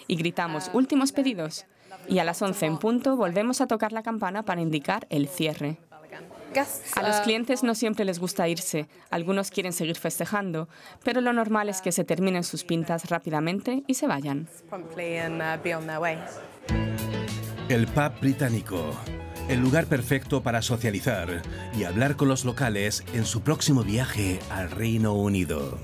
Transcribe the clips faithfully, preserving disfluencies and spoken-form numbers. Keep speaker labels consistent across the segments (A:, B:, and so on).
A: y gritamos últimos pedidos. Y a las once en punto volvemos a tocar la campana para indicar el cierre. A los clientes no siempre les gusta irse, algunos quieren seguir festejando, pero lo normal es que se terminen sus pintas rápidamente y se vayan.
B: El pub británico, el lugar perfecto para socializar y hablar con los locales en su próximo viaje al Reino Unido.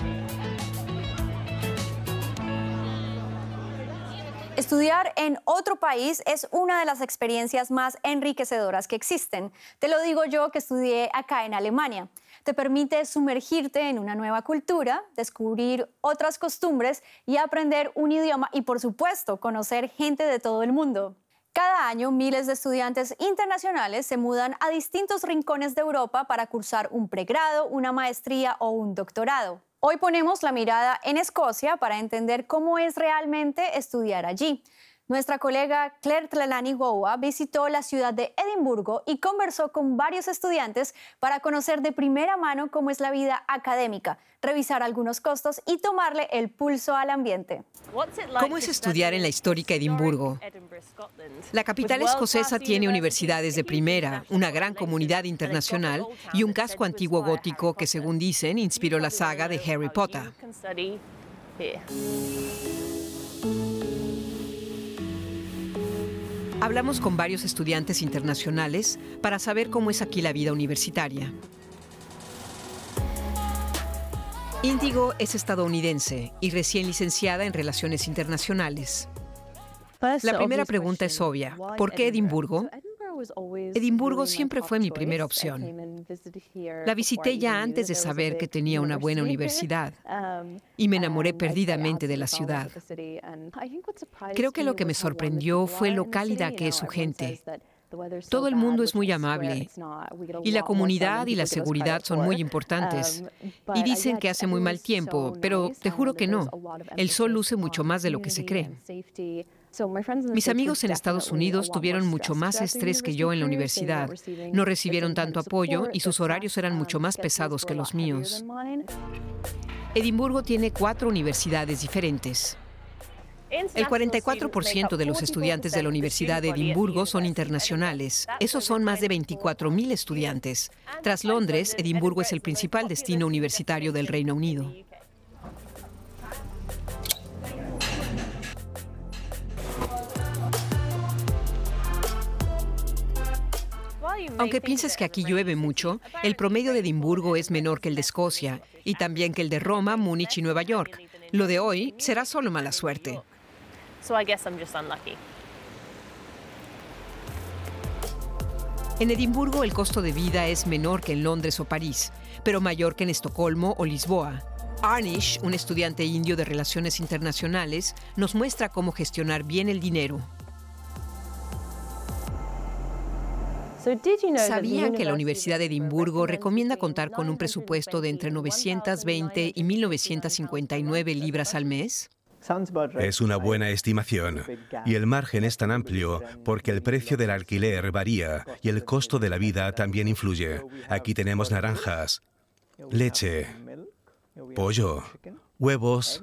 C: Estudiar en otro país es una de las experiencias más enriquecedoras que existen. Te lo digo yo que estudié acá en Alemania. Te permite sumergirte en una nueva cultura, descubrir otras costumbres y aprender un idioma y, por supuesto, conocer gente de todo el mundo. Cada año, miles de estudiantes internacionales se mudan a distintos rincones de Europa para cursar un pregrado, una maestría o un doctorado. Hoy ponemos la mirada en Escocia para entender cómo es realmente estudiar allí. Nuestra colega Claire Trelawney-Gowa visitó la ciudad de Edimburgo y conversó con varios estudiantes para conocer de primera mano cómo es la vida académica, revisar algunos costos y tomarle el pulso al ambiente.
D: ¿Cómo es estudiar en la histórica Edimburgo? La capital escocesa tiene universidades de primera, una gran comunidad internacional y un casco antiguo gótico que, según dicen, inspiró la saga de Harry Potter. Hablamos con varios estudiantes internacionales para saber cómo es aquí la vida universitaria. Índigo es estadounidense y recién licenciada en Relaciones Internacionales. La primera pregunta es obvia. ¿Por qué Edimburgo? Edimburgo siempre fue mi primera opción. La visité ya antes de saber que tenía una buena universidad y me enamoré perdidamente de la ciudad. Creo que lo que me sorprendió fue lo cálida que es su gente. Todo el mundo es muy amable y la comunidad y la seguridad son muy importantes. Y dicen que hace muy mal tiempo, pero te juro que no. El sol luce mucho más de lo que se cree. Mis amigos en Estados Unidos tuvieron mucho más estrés que yo en la universidad. No recibieron tanto apoyo y sus horarios eran mucho más pesados que los míos. Edimburgo tiene cuatro universidades diferentes. El cuarenta y cuatro por ciento de los estudiantes de la Universidad de Edimburgo son internacionales. Esos son más de veinticuatro mil estudiantes. Tras Londres, Edimburgo es el principal destino universitario del Reino Unido. Aunque pienses que aquí llueve mucho, el promedio de Edimburgo es menor que el de Escocia y también que el de Roma, Múnich y Nueva York. Lo de hoy será solo mala suerte. En Edimburgo el costo de vida es menor que en Londres o París, pero mayor que en Estocolmo o Lisboa. Arnish, un estudiante indio de Relaciones Internacionales, nos muestra cómo gestionar bien el dinero. ¿Sabían que la Universidad de Edimburgo recomienda contar con un presupuesto de entre novecientas veinte y mil novecientas cincuenta y nueve libras al mes?
B: Es una buena estimación. Y el margen es tan amplio porque el precio del alquiler varía y el costo de la vida también influye. Aquí tenemos naranjas, leche, pollo, huevos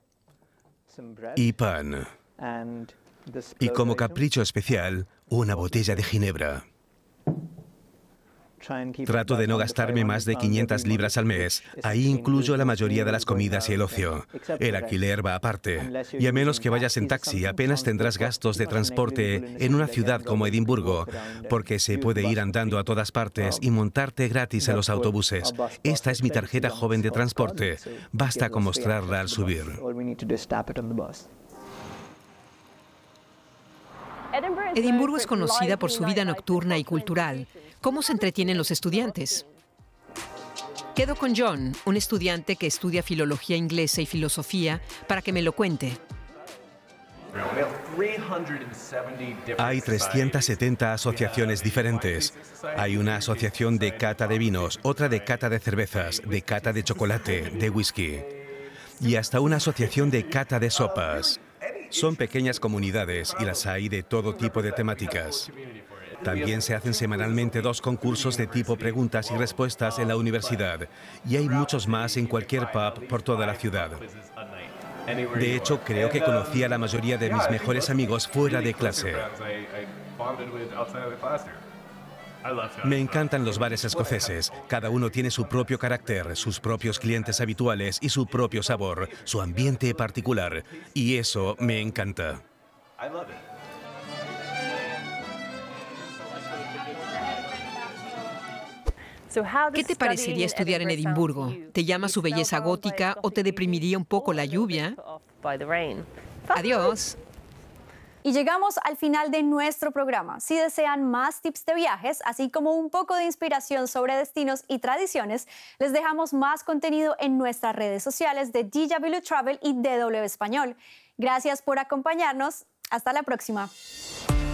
B: y pan. Y como capricho especial, una botella de ginebra. Trato de no gastarme más de quinientas libras al mes. Ahí incluyo la mayoría de las comidas y el ocio. El alquiler va aparte. Y a menos que vayas en taxi, apenas tendrás gastos de transporte en una ciudad como Edimburgo, porque se puede ir andando a todas partes y montarte gratis en los autobuses. Esta es mi tarjeta joven de transporte. Basta con mostrarla al subir.
D: Edimburgo es conocida por su vida nocturna y cultural. ¿Cómo se entretienen los estudiantes? Quedo con John, un estudiante que estudia filología inglesa y filosofía, para que me lo cuente.
B: Hay trescientas setenta asociaciones diferentes. Hay una asociación de cata de vinos, otra de cata de cervezas, de cata de chocolate, de whisky. Y hasta una asociación de cata de sopas. Son pequeñas comunidades y las hay de todo tipo de temáticas. También se hacen semanalmente dos concursos de tipo preguntas y respuestas en la universidad. Y hay muchos más en cualquier pub por toda la ciudad. De hecho, creo que conocí a la mayoría de mis mejores amigos fuera de clase. Me encantan los bares escoceses. Cada uno tiene su propio carácter, sus propios clientes habituales y su propio sabor, su ambiente particular. Y eso me encanta.
D: ¿Qué te parecería estudiar en Edimburgo? ¿Te llama su belleza gótica o te deprimiría un poco la lluvia? Adiós.
C: Y llegamos al final de nuestro programa. Si desean más tips de viajes, así como un poco de inspiración sobre destinos y tradiciones, les dejamos más contenido en nuestras redes sociales de D W Travel y D W Español. Gracias por acompañarnos. Hasta la próxima.